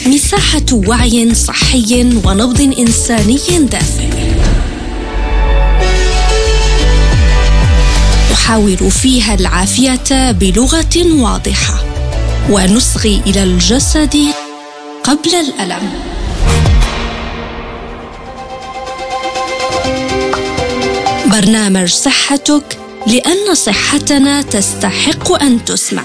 مساحة وعي صحي ونبض إنساني دافئ. نحاول فيها العافية بلغة واضحة ونصغي إلى الجسد قبل الألم. برنامج صحتك، لأن صحتنا تستحق أن تسمع.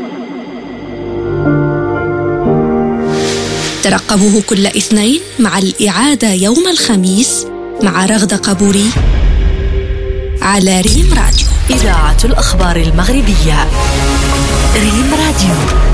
ترقبوه كل اثنين مع الإعادة يوم الخميس مع رغدة قبوري على ريم راديو، إذاعة الأخبار المغربية. ريم راديو.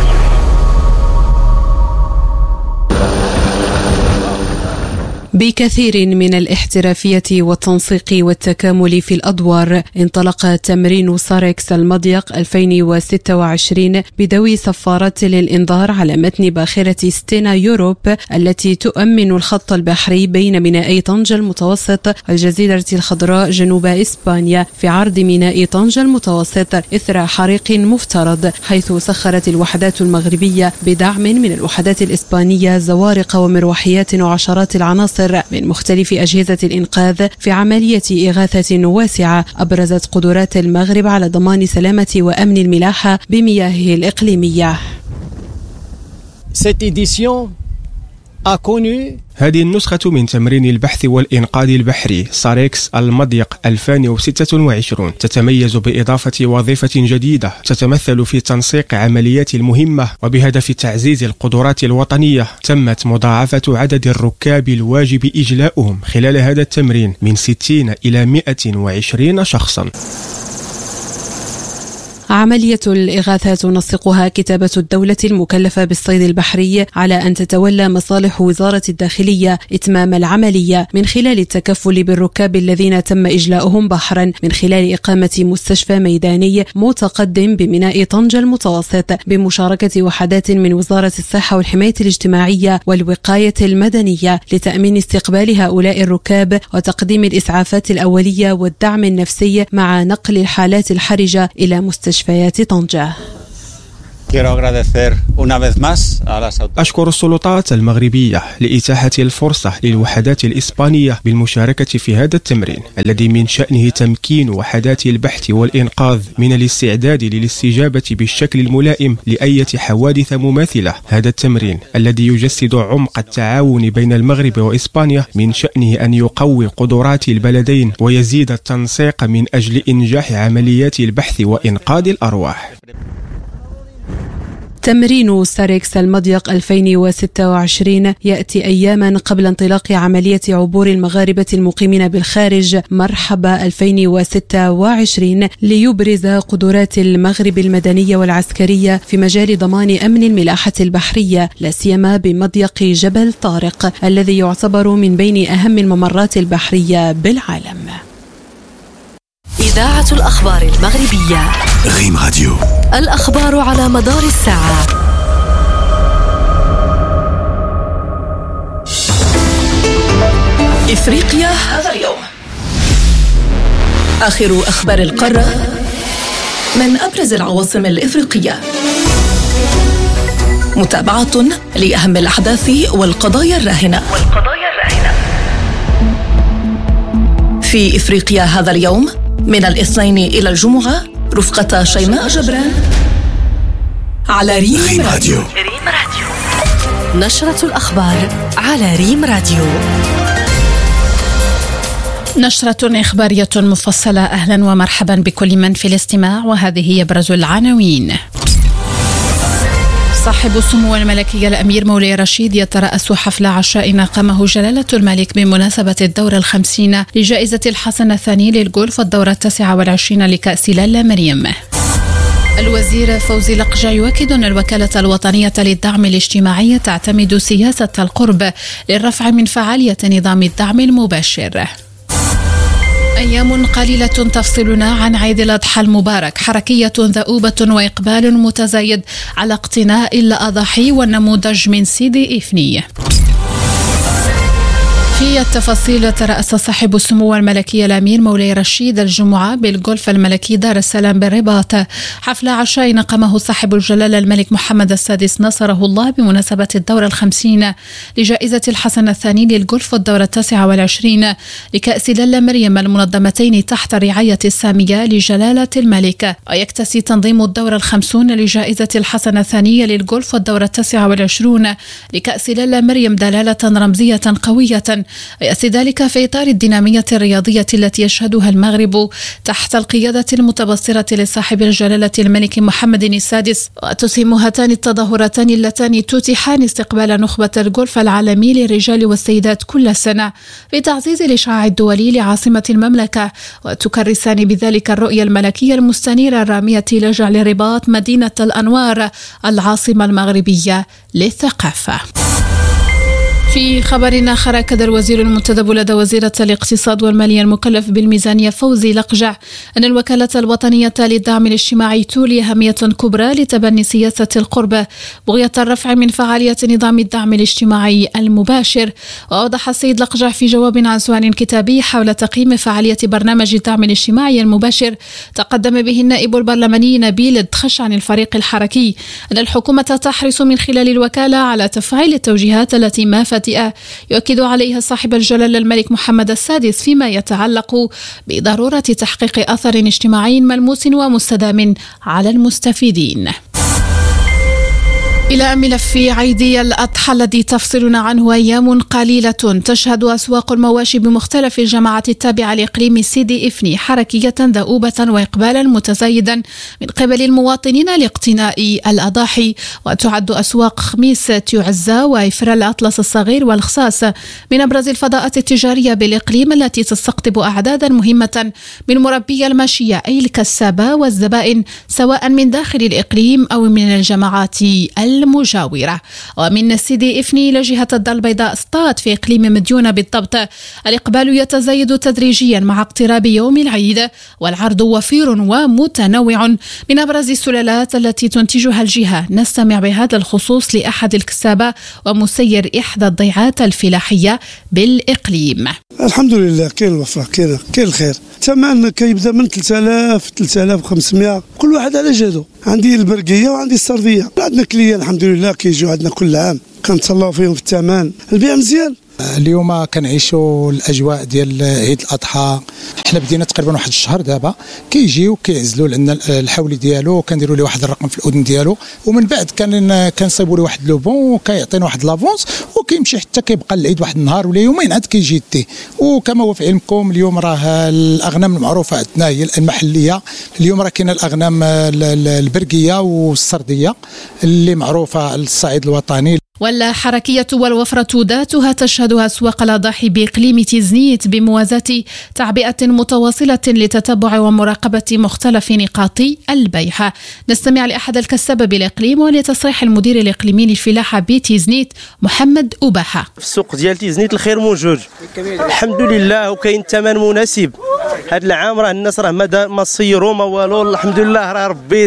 بكثير من الاحترافية والتنسيق والتكامل في الأدوار، انطلق تمرين ساركس المضيق 2026 بذوي صفارات للإنذار على متن باخرة ستينا يوروب التي تؤمن الخط البحري بين ميناء طنجة المتوسط والجزيرة الخضراء جنوب إسبانيا في عرض ميناء طنجة المتوسط إثر حريق مفترض، حيث سخرت الوحدات المغربية بدعم من الوحدات الإسبانية زوارق ومروحيات وعشرات العناصر من مختلف أجهزة الإنقاذ في عملية إغاثة واسعة أبرزت قدرات المغرب على ضمان سلامة وأمن الملاحة بمياهه الإقليمية. هذه النسخة من تمرين البحث والإنقاذ البحري ساركس المضيق 2026 تتميز بإضافة وظيفة جديدة تتمثل في تنسيق عمليات المهمة وبهدف تعزيز القدرات الوطنية. تمت مضاعفة عدد الركاب الواجب إجلاؤهم خلال هذا التمرين من 60 إلى 120 شخصا. عملية الإغاثة تنسقها كتابة الدولة المكلفة بالصيد البحري على أن تتولى مصالح وزارة الداخلية إتمام العملية من خلال التكفل بالركاب الذين تم إجلاؤهم بحرا من خلال إقامة مستشفى ميداني متقدم بميناء طنجة المتوسط بمشاركة وحدات من وزارة الصحة والحماية الاجتماعية والوقاية المدنية لتأمين استقبال هؤلاء الركاب وتقديم الإسعافات الأولية والدعم النفسي مع نقل الحالات الحرجة إلى مستشفيات طنجة. أشكر السلطات المغربية لإتاحة الفرصة للوحدات الإسبانية بالمشاركة في هذا التمرين الذي من شأنه تمكين وحدات البحث والإنقاذ من الاستعداد للاستجابة بالشكل الملائم لأي حوادث مماثلة. هذا التمرين الذي يجسد عمق التعاون بين المغرب وإسبانيا من شأنه أن يقوي قدرات البلدين ويزيد التنسيق من أجل إنجاح عمليات البحث وإنقاذ الأرواح. تمرين ساركس المضيق 2026 يأتي أياما قبل انطلاق عملية عبور المغاربة المقيمين بالخارج مرحبا 2026 ليبرز قدرات المغرب المدنية والعسكرية في مجال ضمان أمن الملاحة البحرية، لا سيما بمضيق جبل طارق الذي يعتبر من بين أهم الممرات البحرية بالعالم. إذاعة الأخبار المغربية. ريم راديو. الأخبار على مدار الساعة. إفريقيا هذا اليوم. آخر أخبار القارة من أبرز العواصم الإفريقية. متابعة لأهم الأحداث والقضايا الراهنة. في إفريقيا هذا اليوم من الاثنين إلى الجمعة رفقة شيماء جبران على ريم راديو. نشرة الأخبار على ريم راديو. نشرة إخبارية مفصلة. أهلا ومرحبا بكل من في الاستماع، وهذه يبرز العناوين. صاحب السمو الملكي الأمير مولاي رشيد يترأس حفل عشاء قامه جلالة الملك بمناسبة الدورة 50 لجائزة الحسن الثاني للجولف والدورة 29 لكأس لالا مريم. الوزير فوزي لقجع يؤكد أن الوكالة الوطنية للدعم الاجتماعي تعتمد سياسة القرب للرفع من فعالية نظام الدعم المباشر. أيام قليلة تفصلنا عن عيد الأضحى المبارك، حركية ذؤوبة وإقبال متزايد على اقتناء الأضاحي والنموذج من سيدي إفني. في التفاصيل، ترأس صاحب السمو الملكي الأمير مولاي رشيد الجمعة بالغولف الملكي دار السلام بالرباط حفل عشاء نقمه صاحب الجلالة الملك محمد السادس نصره الله بمناسبة الدورة 50 لجائزة الحسن الثاني للغولف والدورة 29 لكأس لالا مريم المنظمتين تحت رعاية السامية لجلالة الملك. ويكتسي تنظيم الدورة 50 لجائزة الحسن الثانية للغولف والدورة 29 لكأس لالا مريم دلالة رمزية قوية، ويأتي ذلك في إطار الدينامية الرياضية التي يشهدها المغرب تحت القيادة المتبصرة لصاحب الجلالة الملك محمد السادس. وتسهم هاتان التظاهرتان اللتان تتيحان استقبال نخبة الغولف العالمي للرجال والسيدات كل سنة في تعزيز الإشعاع الدولي لعاصمة المملكة، وتكرسان بذلك الرؤية الملكية المستنيرة الرامية لجعل الرباط مدينة الأنوار العاصمة المغربية للثقافة. في خبر آخر، أكد الوزير المنتدب لدى وزيرة الاقتصاد والمالية المكلف بالميزانية فوزي لقجع أن الوكالة الوطنية للدعم الاجتماعي تولي أهمية كبرى لتبني سياسة القرب بغية الرفع من فعالية نظام الدعم الاجتماعي المباشر. وأوضح السيد لقجع في جواب عن سؤال كتابي حول تقييم فعالية برنامج الدعم الاجتماعي المباشر تقدم به النائب البرلماني نبيل الدخش عن الفريق الحركي أن الحكومة تحرص من خلال الوكالة على تفعيل التوجيهات التي ما يؤكد عليها صاحب الجلالة الملك محمد السادس فيما يتعلق بضرورة تحقيق أثر اجتماعي ملموس ومستدام على المستفيدين. إلى ملف عيدي الأضحى الذي تفصلنا عنه أيام قليلة تشهد أسواق المواشي بمختلف الجماعات التابعة لإقليم سيدي إفني حركية ذؤوبة وإقبالا متزايدا من قبل المواطنين لاقتناء الأضاحي. وتعد أسواق خميس تيعزة وإفرا الأطلس الصغير والخصاص من أبرز الفضاءات التجارية بالإقليم التي تستقطب أعدادا مهمة من مربي الماشية أي الكسابة والزبائن سواء من داخل الإقليم أو من الجماعات المجاورة. ومن سيدي إفني إلى جهة الدار البيضاء سطات في إقليم مديونة بالضبط الإقبال يتزايد تدريجيا مع اقتراب يوم العيد، والعرض وفير ومتنوع من أبرز السلالات التي تنتجها الجهة. نستمع بهذا الخصوص لأحد الكسابة ومسير إحدى الضيعات الفلاحية بالإقليم. الحمد لله كاين الوفرة، كاين الخير. الثمن كيبدا من 3000 3500 كل واحد على جهده. عندي البرقية وعندي السردية. عندنا كلية الحمد لله كيجيو عندنا كل عام، كنتهلاو فيهم في الثمن. البيع مزيان. اليوم كنعيشوا الاجواء ديال عيد الاضحى. حنا بدينا تقريبا واحد الشهر دابا كيجيو كيعزلوا لنا الحولي ديالو، كنديروا له واحد الرقم في الاذن ديالو، ومن بعد كنصيبوا له واحد لو بون وكيعطينا واحد لافونس وكيمشي حتى كيبقى العيد واحد النهار ولا يومين عاد كيجي التي. وكما هو في علمكم اليوم راه الاغنام المعروفه عندنا هي المحليه. اليوم راه كاينه الاغنام البرقيه والسرديه اللي معروفه للصعيد الوطني. والحركية والوفرة ذاتها تشهدها أسواق الأضاحي بإقليم تيزنيت بموازاة تعبئة متواصلة لتتبع ومراقبة مختلف نقاط البيع. نستمع لأحد الكسابة بالإقليم ولتصريح المدير الإقليمي للفلاحة بتيزنيت محمد أباحة. في السوق ديال تيزنيت الخير موجود الحمد لله، وكاين ثمن مناسب. هذا العام راه الناس راه ما صيروا ما والو، الحمد لله راه ربي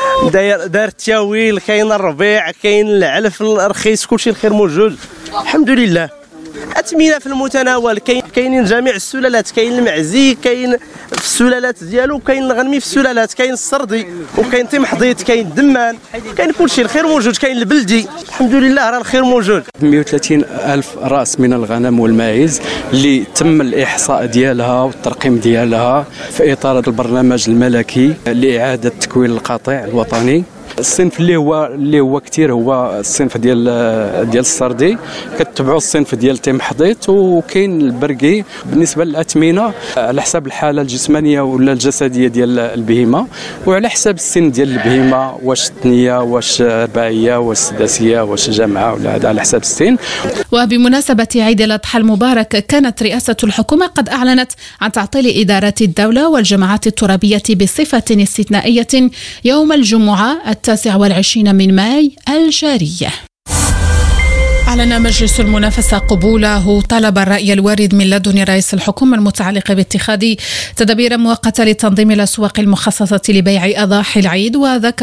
دار التاويل، كاين الربيع كاين العلف الرخيص كلشي الخير موجود الحمد لله. أثمنة في المتناول، كاينين جميع السلالات، كاين المعزي كاين في السلالات ديالو، كاين الغنمي في السلالات، كاين السردي وكاين تمحضيط، كاين الدمان، كاين كلشي الخير موجود، كاين البلدي الحمد لله راه الخير موجود. 130 ألف رأس من الغنم والماعز اللي تم الإحصاء ديالها والترقيم ديالها في إطار البرنامج الملكي لإعادة تكوين القطيع الوطني. الصنف اللي هو كثير هو الصنف ديال السردي، كتبعوا الصنف ديال تمحضيط، وكاين البرقي. بالنسبه للاثمنه على حساب الحاله الجسمانيه ولا الجسديه ديال البهيمه، وعلى حساب السن ديال البهيمه، واش ثنيه واش رباعيه واش سداسيه واش جامعه، ولا هذا على حساب السن. وبمناسبه عيد الاضحى المبارك كانت رئاسه الحكومه قد اعلنت عن تعطيل ادارات الدوله والجماعات الترابيه بصفه استثنائيه يوم الجمعه 29 من ماي الجاري. أعلن مجلس المنافسة قبوله طلب الرأي الوارد من لدن رئيس الحكومة المتعلق باتخاذ تدابير مؤقتة لتنظيم الأسواق المخصصة لبيع أضاحي العيد.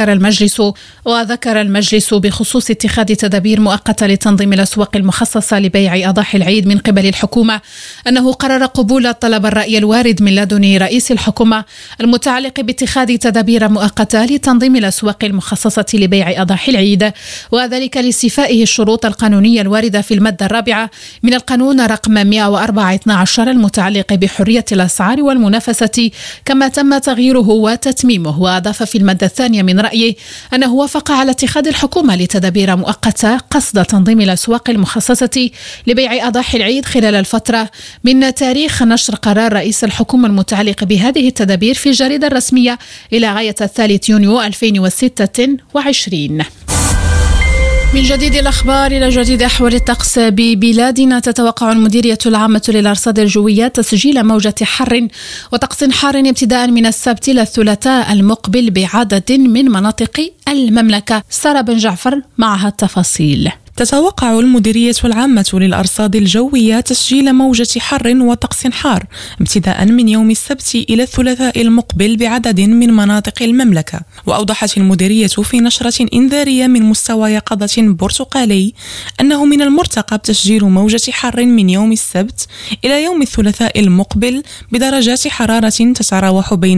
وذكر المجلس بخصوص اتخاذ تدابير مؤقتة لتنظيم الأسواق المخصصة لبيع أضاحي العيد من قبل الحكومة أنه قرر قبول طلب الرأي الوارد من لدن رئيس الحكومة المتعلق باتخاذ تدابير مؤقتة لتنظيم الأسواق المخصصة لبيع أضاحي العيد، وذلك لاستيفائه الشروط القانونية الواردة في المادة 4 من القانون رقم 104/12 المتعلق بحرية الأسعار والمنافسة، كما تم تغييره وتتميمه. وأضاف في المادة 2 من رأيه أنه وافق على اتخاذ الحكومة لتدابير مؤقتة قصد تنظيم الأسواق المخصصة لبيع أضاحي العيد خلال الفترة من تاريخ نشر قرار رئيس الحكومة المتعلق بهذه التدابير في الجريدة الرسمية إلى غاية 3 يونيو 2026. من جديد الأخبار إلى جديد أحوال الطقس ببلادنا. تتوقع المديرية العامة للأرصاد الجوية تسجيل موجة حر وطقس حار ابتداء من السبت إلى الثلاثاء المقبل بعدد من مناطق المملكة. سارة بن جعفر معها التفاصيل. تتوقع المديرية العامة للأرصاد الجوية تسجيل موجة حر وطقس حار ابتداء من يوم السبت إلى الثلاثاء المقبل بعدد من مناطق المملكة. وأوضحت المديرية في نشرة إنذارية من مستوى يقظة برتقالي أنه من المرتقب تسجيل موجة حر من يوم السبت إلى يوم الثلاثاء المقبل بدرجات حرارة تتراوح بين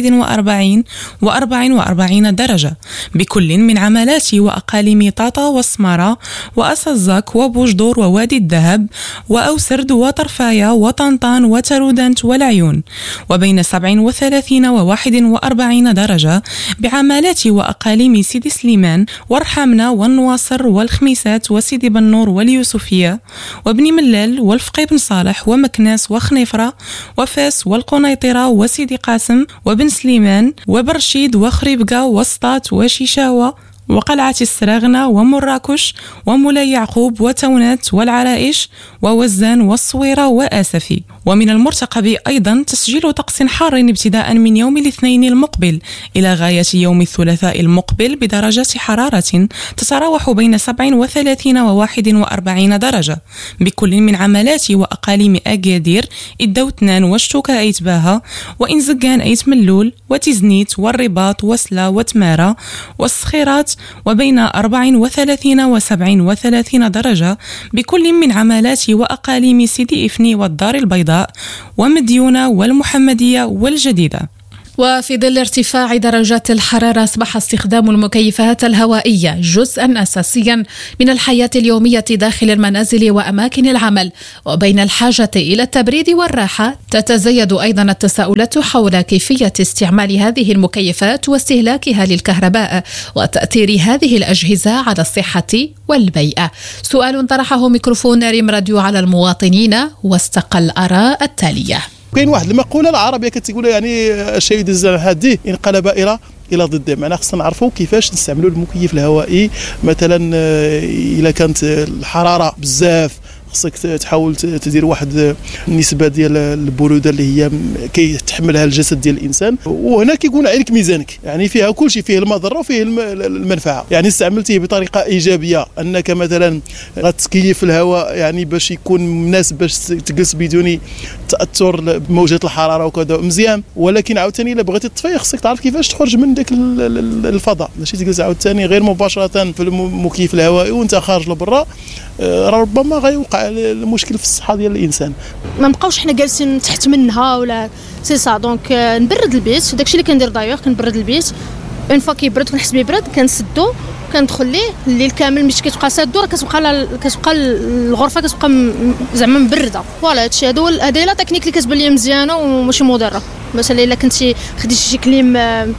41 و 44 درجة بكل من عمالات وأقاليم طاطا وسمارة وأسزاك وبوجدور ووادي الذهب وأوسرد وطرفايا وطنطان وترودنت والعيون، وبين 37 و 41 درجة بعمالات وأقاليم سيدي سليمان ورحمنا والنواصر والخميسات وسيدي بنور واليوسفية وبني ملال والفقي بن صالح ومكناس وخنيفرة وفاس والقنيطرة وسيدي قاسم وبن سليمان وبرشيد وخريبقة وسطات وشيشاوة وقلعة السراغنة ومراكش ومولاي يعقوب وتونات والعرائش ووزان والصويرة وآسفي. ومن المرتقب أيضا تسجيل طقس حار ابتداء من يوم الاثنين المقبل إلى غاية يوم الثلاثاء المقبل بدرجات حرارة تتراوح بين 37 و 41 درجة بكل من عمالات وأقاليم أكادير الدوتنان وشتوكا أيت باها وإنزقان أيت ملول وتزنيت والرباط وسلا وتمارة والسخيرات وبين 34 و 37 درجة بكل من عمالات وأقاليم سيدي إفني والدار البيضاء ومديونة والمحمدية والجديدة. وفي ظل ارتفاع درجات الحرارة أصبح استخدام المكيفات الهوائية جزءا أساسيا من الحياة اليومية داخل المنازل وأماكن العمل، وبين الحاجة إلى التبريد والراحة تتزايد أيضا التساؤلات حول كيفية استعمال هذه المكيفات واستهلاكها للكهرباء وتأثير هذه الأجهزة على الصحة والبيئة. سؤال طرحه ميكروفون ريم راديو على المواطنين واستقى الآراء التالية. كاين واحد المقوله العربيه كتقول يعني الشيء يدز على هذه انقلب الى ضده، معناها خصنا نعرفوا كيفاش نستعملوا المكيف الهوائي. مثلا الا كانت الحراره بزاف خصك تحاول تدير واحد النسبه ديال البروده اللي هي كيتحملها الجسد ديال الانسان، وهنا كيكون عليك ميزانك، يعني فيها كل شيء، فيه المضره وفيه المنفعه. يعني استعملتيه بطريقه ايجابيه انك مثلا غتكيف الهواء يعني باش يكون مناسب باش تجلس بدون تاثر بموجات الحراره وكذا مزيان، ولكن عاوتاني الا بغيتي تطفي خصك تعرف كيفاش تخرج من داك الفضاء، ماشي تجلس عاوتاني غير مباشره في المكيف الهوائي وانت خارج لبرا، ربما غيوقع المشكل في الصحه ديال الانسان. ما نبقاوش حنا جالسين تحت منها ولا سي صا. دونك نبرد البيت، داكشي اللي كندير دايوغ، كنبرد البيت اون فوا كيبرد ونحس بيبرد كنسدو كندخل ليه الليل كامل مش كتبقى سادو، راه كتبقى الغرفه كتبقى زعما مبرده. فوالا هادشي هادي لا تكنيك اللي كتبان ليا مزيانه وماشي مضره. مثلا الا كنتي خديتي شي كليم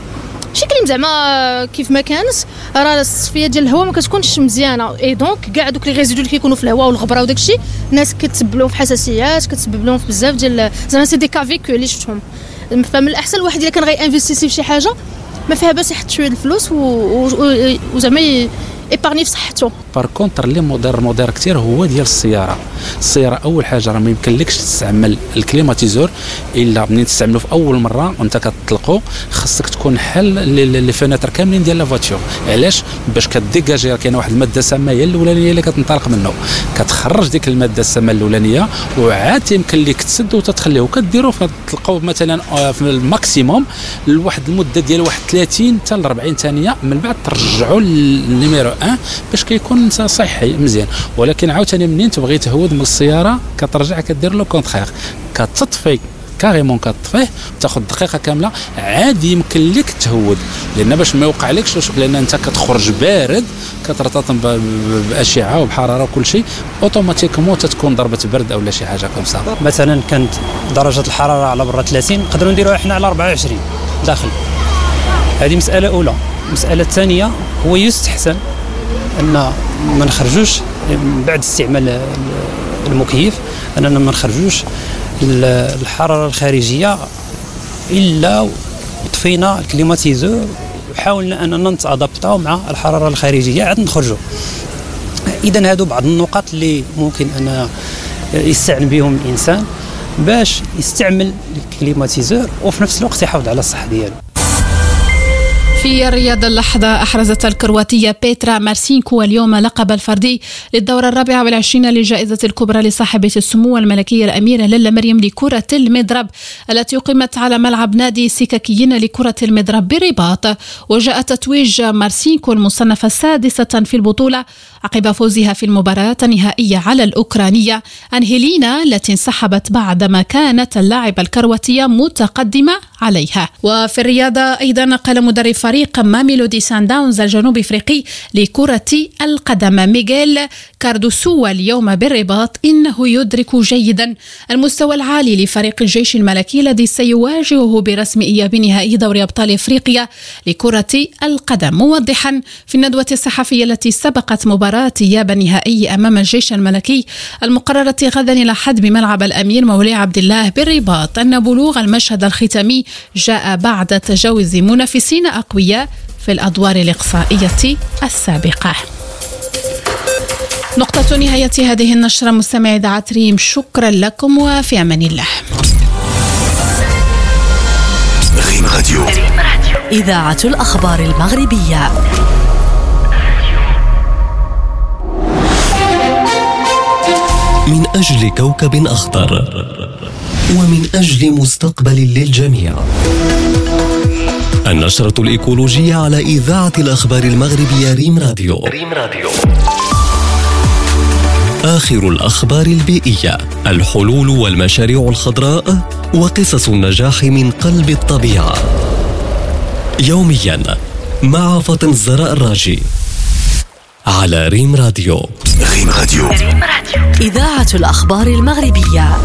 زعما كيف ما كانت، راه الصفيه ديال الهواء ما كتكونش مزيانه، اي دونك كاع دوك لي ريزيدو اللي كيكونوا في الهواء والغبره وداكشي الناس كتسبب لهم في حساسيات، كتسبب لهم في بزاف ديال زعما سي دي كافيك اللي شفتهم. فمن الاحسن الواحد الا كان غينفيستيسي في شي حاجه ما فيها باس يحط شويه الفلوس وزعما ايبارني في صحته. بار كونتر اللي مودير كثير هو ديال السياره اول حاجه راه ما يمكنلكش تستعمل الكليماتيزور الا منين تستعمله في اول مره وانت كتطلقو، خاصك تكون حل لي فيناتر كاملين ديال لا فواتور. علاش؟ باش كديجاجي كاينه واحد الماده سامه هي الاولانيه اللي كتنطلق منه، كتخرج ديك الماده السامه الاولانيه وعاد يمكن لك تسد وتتخليه وكديروا تلقاو مثلا في الماكسيموم لواحد المده ديال واحد 30 حتى ل 40 ثانيه، من بعد ترجعوا للنيميرو 1 باش كيكون صحي مزيان. ولكن عاوتاني منين تبغي تهود من السياره كترجع كدير لو كونترير، كتطفي كاريمون كتطفيه تاخذ دقيقه كامله عاد يمكن لك تهود، لان باش ما يوقع لكش لان انت كتخرج بارد كترتطم باشعه وبحراره وكل شيء اوتوماتيكمون تتكون ضربه برد او لا شي حاجه كمسا. مثلا كانت درجه الحراره على برا 30 نقدروا نديروها احنا على 24 داخل. هذه مساله اولى. المساله الثانيه هو يستحسن ان ما نخرجوش بعد استعمال المكيف، اننا ما نخرجوش الحراره الخارجيه الا طفينا الكليماتيزور وحاولنا اننا نتادابطاو مع الحراره الخارجيه عاد نخرجوا. اذا هادو بعض النقاط اللي ممكن ان يستعن بهم الانسان باش يستعمل الكليماتيزور وفي نفس الوقت يحافظ على الصحه ديالو. في الرياض اللحظة أحرزت الكرواتية بيترا مارسينكو اليوم اللقب الفردي للدورة 24 للجائزة الكبرى لصاحبة السمو الملكية الأميرة للا مريم لكرة المضرب التي أقيمت على ملعب نادي سككيين لكرة المضرب بالرباط. وجاء تتويج مارسينكو المصنفة السادسة في البطولة عقب فوزها في المباراة النهائية على الأوكرانية أنهيلينا التي انسحبت بعدما كانت اللاعبة الكرواتية متقدمة عليها. وفي الرياضة أيضا قال مدرب فريق ماميلودي سان داونز الجنوب افريقي لكرة القدم ميغيل كاردوسو اليوم بالرباط انه يدرك جيدا المستوى العالي لفريق الجيش الملكي الذي سيواجهه برسم اياب نهائي دوري ابطال افريقيا لكرة القدم، موضحا في الندوة الصحفية التي سبقت مباراة اياب النهائي امام الجيش الملكي المقررة غدا الأحد بملعب الامير مولاي عبد الله بالرباط ان بلوغ المشهد الختامي جاء بعد تجاوز منافسين أقوياء في الأدوار الإقصائية السابقة. نقطة نهاية هذه النشرة مستمعي إذاعة ريم، شكرا لكم وفي أمان الله. ريم راديو إذاعة الأخبار المغربية. من أجل كوكب أخضر ومن أجل مستقبل للجميع. النشرة الإيكولوجية على إذاعة الأخبار المغربية ريم راديو. آخر الأخبار البيئية، الحلول والمشاريع الخضراء وقصص النجاح من قلب الطبيعة. يوميا مع فاطمة الزهراء الراجي على ريم راديو. ريم راديو إذاعة الأخبار المغربية.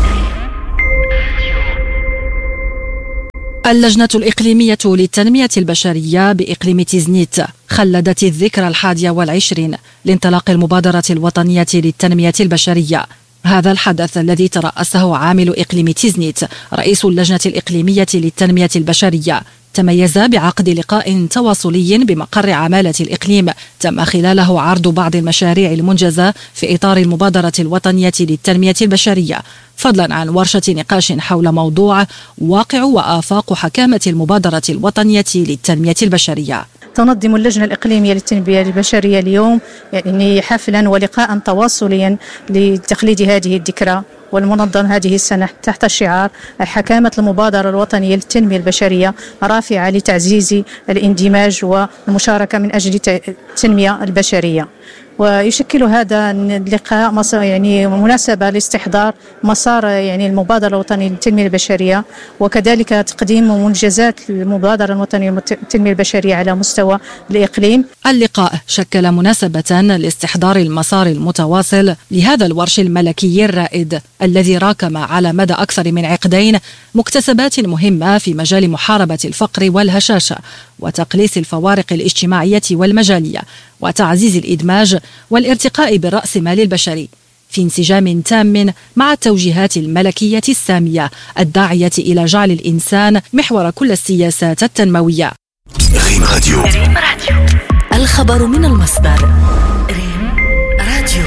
اللجنة الإقليمية للتنمية البشرية بإقليم تيزنيت خلدت الذكرى 21 لانطلاق المبادرة الوطنية للتنمية البشرية. هذا الحدث الذي ترأسه عامل إقليم تيزنيت رئيس اللجنة الإقليمية للتنمية البشرية تميز بعقد لقاء تواصلي بمقر عمالة الإقليم تم خلاله عرض بعض المشاريع المنجزة في إطار المبادرة الوطنية للتنمية البشرية، فضلا عن ورشة نقاش حول موضوع واقع وآفاق حكامة المبادرة الوطنية للتنمية البشرية. تنظم اللجنة الإقليمية للتنمية البشرية اليوم يعني حفلا ولقاء تواصليا لتخليد هذه الذكرى، والمنظم هذه السنة تحت الشعار حكامة المبادرة الوطنية للتنمية البشرية رافعة لتعزيز الاندماج والمشاركة من أجل التنمية البشرية. ويشكل هذا اللقاء يعني مناسبة لاستحضار مسار يعني المبادرة الوطنية للتنمية البشرية، وكذلك تقديم منجزات المبادرة الوطنية للتنمية البشرية على مستوى الإقليم. اللقاء شكل مناسبة لاستحضار المسار المتواصل لهذا الورش الملكي الرائد الذي راكم على مدى أكثر من عقدين مكتسبات مهمة في مجال محاربة الفقر والهشاشة وتقليص الفوارق الاجتماعية والمجالية وتعزيز الإدماج والارتقاء بالرأسمال البشري في انسجام تام مع التوجيهات الملكية السامية الداعية إلى جعل الإنسان محور كل السياسات التنموية. ريم راديو الخبر من المصدر. ريم راديو.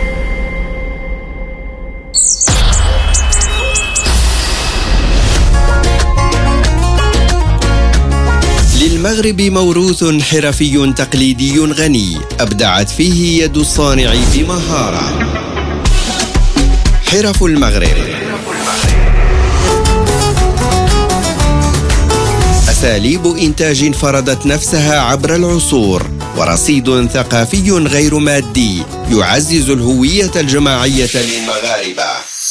للمغرب موروث حرفي تقليدي غني أبدعت فيه يد الصانع بمهارة. حرف المغرب، أساليب إنتاج فرضت نفسها عبر العصور، ورصيد ثقافي غير مادي يعزز الهوية الجماعية للمغاربة.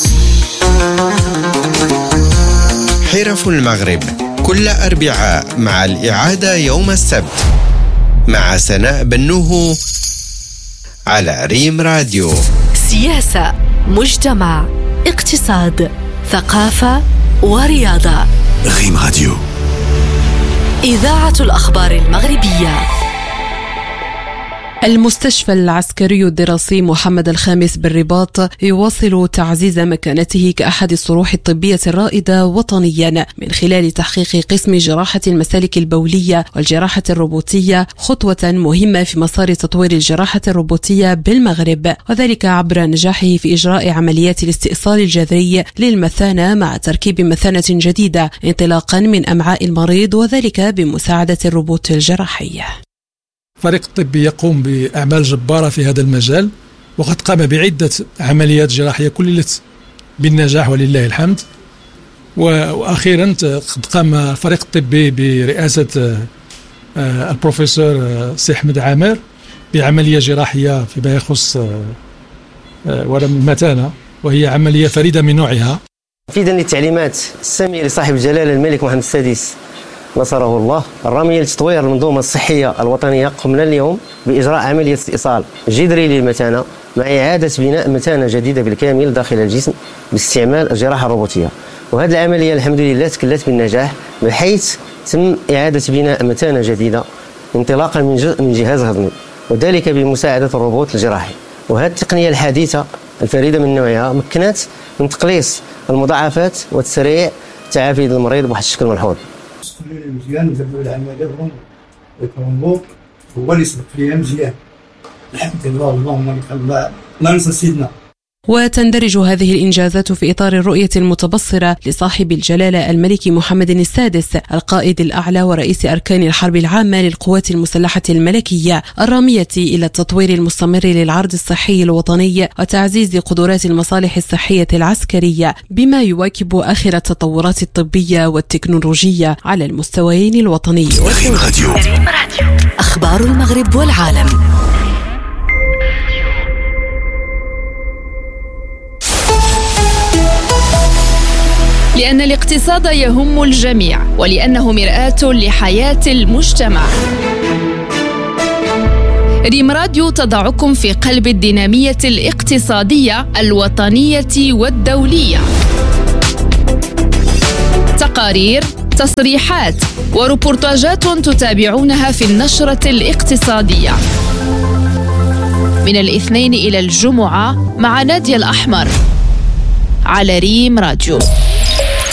حرف المغرب كل أربعاء مع الإعادة يوم السبت مع سناء بنوه على ريم راديو. سياسة، مجتمع، اقتصاد، ثقافة ورياضة. ريم راديو. إذاعة الأخبار المغربية. المستشفى العسكري الدراسي محمد الخامس بالرباط يواصل تعزيز مكانته كأحد الصروح الطبية الرائدة وطنيا من خلال تحقيق قسم جراحة المسالك البولية والجراحة الروبوتية، خطوة مهمة في مسار تطوير الجراحة الروبوتية بالمغرب، وذلك عبر نجاحه في إجراء عمليات الاستئصال الجذري للمثانة مع تركيب مثانة جديدة انطلاقا من أمعاء المريض، وذلك بمساعدة الروبوت الجراحي. الفريق الطبي يقوم بأعمال جبارة في هذا المجال، وقد قام بعدة عمليات جراحية كللت بالنجاح ولله الحمد. وأخيرا قد قام الفريق الطبي برئاسة البروفيسور سي أحمد عامر بعملية جراحية فيما يخص ورم المثانة، وهي عملية فريدة من نوعها. تنفيذا للتعليمات السامية لصاحب الجلالة الملك محمد السادس نصره الله الرامية لتطوير المنظومة الصحية الوطنية، قمنا اليوم بإجراء عملية استئصال جذري للمثانة مع إعادة بناء مثانة جديدة بالكامل داخل الجسم باستعمال الجراحة الروبوتية. وهذه العملية الحمد لله تكلت بالنجاح، بحيث تم إعادة بناء مثانة جديدة انطلاقا من جهاز هضمي، وذلك بمساعدة الروبوت الجراحي. وهذه التقنية الحديثة الفريدة من نوعها مكنت من تقليص المضاعفات وتسريع تعافي المريض بواحد الشكل ملحوظ. مزيان ودابا العمليه يكون هو اللي سبق فيها مزيان. الحمد لله، اللهم لك الله ننسى سيدنا. وتندرج هذه الإنجازات في إطار الرؤية المتبصرة لصاحب الجلالة الملك محمد السادس القائد الأعلى ورئيس أركان الحرب العامة للقوات المسلحة الملكية، الرامية إلى التطوير المستمر للعرض الصحي الوطني وتعزيز قدرات المصالح الصحية العسكرية، بما يواكب آخر التطورات الطبية والتكنولوجية على المستويين الوطني. أخبار المغرب والعالم. لأن الاقتصاد يهم الجميع، ولأنه مرآة لحياة المجتمع. ريم راديو تضعكم في قلب الدينامية الاقتصادية الوطنية والدولية. تقارير، تصريحات وريبورتاجات تتابعونها في النشرة الاقتصادية من الاثنين إلى الجمعة مع نادية الأحمر على ريم راديو.